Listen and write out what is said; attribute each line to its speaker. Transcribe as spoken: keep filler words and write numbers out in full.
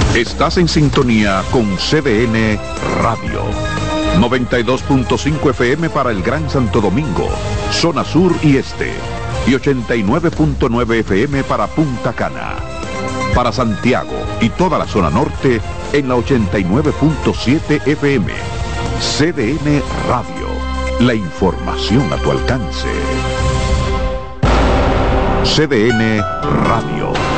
Speaker 1: Estás en sintonía con C D N Radio. noventa y dos punto cinco F M para el Gran Santo Domingo, zona sur y este. Y ochenta y nueve punto nueve F M para Punta Cana. Para Santiago y toda la zona norte en la ochenta y nueve punto siete F M. C D N Radio. La información a tu alcance. C D N Radio.